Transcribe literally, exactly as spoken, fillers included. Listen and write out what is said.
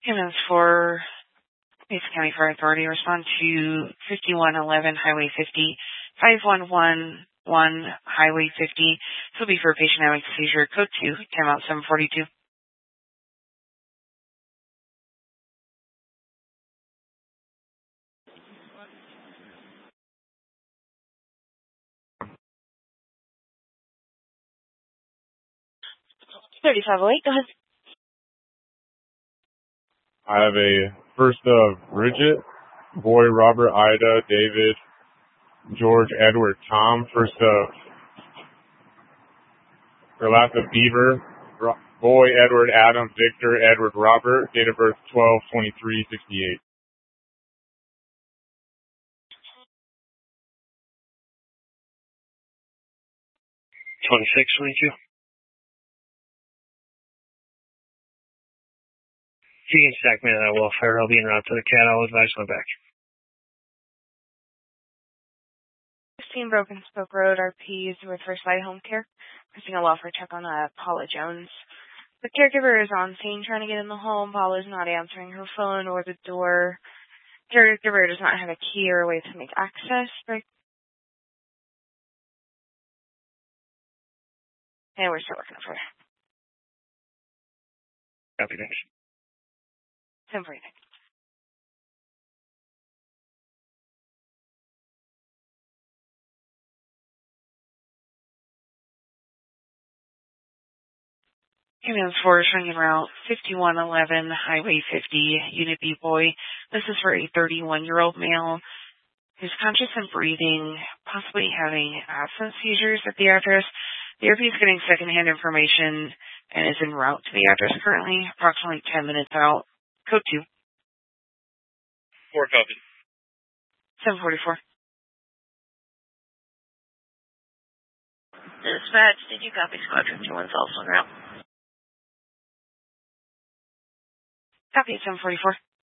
Humans for Mesa County Fire Authority, respond to fifty-one eleven Highway fifty, five one one one Highway fifty. This will be for a patient having a seizure. Code two, timeout seven forty-two. thirty-five oh eight, go ahead. I have a first of Bridget, boy Robert, Ida, David, George, Edward, Tom, first of, or last of Beaver, Ro- boy Edward, Adam, Victor, Edward, Robert, date of birth twelve twenty-three sixty-eight. twenty-six twenty-two. If you can stack me on that welfare, I'll be en route to the cat. I'll advise my back. fifteen Broken Spoke Road, R Ps with First Light Home Care. Pressing a welfare check on uh, Paula Jones. The caregiver is on scene trying to get in the home. Paula is not answering her phone or the door. Caregiver does not have a key or a way to make access. But... And we're still working for her. Copy, thanks. ten forty-nine. Ambulance four is running route fifty-one eleven Highway fifty, Unit B boy. This is for a thirty-one-year-old male who's conscious and breathing, possibly having absence seizures at the address. The R P is getting secondhand information and is en route to the address currently, approximately ten minutes out. Code two. Four copies. seven forty-four. Dispatch, did you copy Squadron two one's also en route? Copy at seven forty-four.